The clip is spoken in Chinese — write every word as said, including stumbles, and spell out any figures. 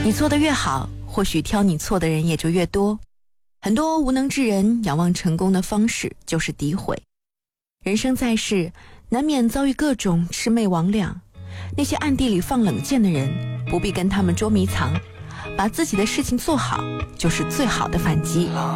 你做得越好，或许挑你错的人也就越多。很多无能之人仰望成功的方式就是诋毁。人生在世，难免遭遇各种魑魅魍魉，那些暗地里放冷箭的人，不必跟他们捉迷藏，把自己的事情做好，就是最好的反击。